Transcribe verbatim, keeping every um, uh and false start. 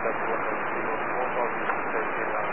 That's what I see. What are you saying?